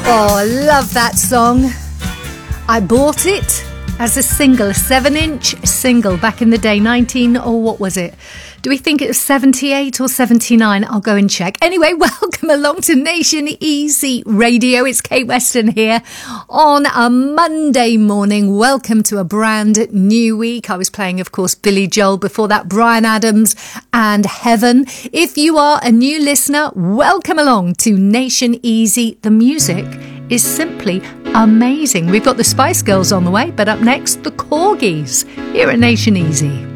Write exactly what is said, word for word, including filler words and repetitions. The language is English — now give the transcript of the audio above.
Oh, I love that song. I bought it as a single, a seven-inch single back in the day, nineteen, or what was it? Do we think it was seventy-eight or seventy-nine? I'll go and check. Anyway, welcome along to Nation Easy Radio. It's Kate Weston here on a Monday morning. Welcome to a brand new week. I was playing, of course, Billy Joel. Before that, Bryan Adams and Heaven. If you are a new listener, welcome along to Nation Easy. The music is simply amazing. We've got the Spice Girls on the way, but up next, the Corgis here at Nation Easy.